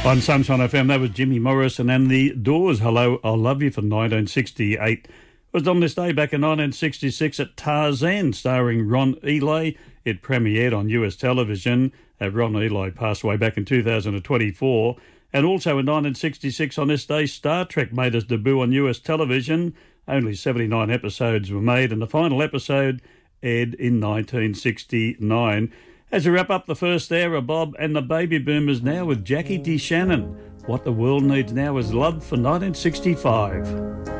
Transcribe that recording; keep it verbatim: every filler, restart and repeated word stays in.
On Sunshine F M, that was Jimmy Morrison and the Doors. Hello, I Love You from nineteen sixty-eight. It was on this day back in nineteen sixty-six at Tarzan, starring Ron Ely. It premiered on U S television. Uh, Ron Ely passed away back in two thousand twenty-four. And also in nineteen sixty-six on this day, Star Trek made its debut on U S television. Only seventy-nine episodes were made, and the final episode aired in nineteen sixty-nine. As we wrap up the first hour, Bob and the Baby Boomers now with Jackie D. Shannon. What the world needs now is love for nineteen sixty-five.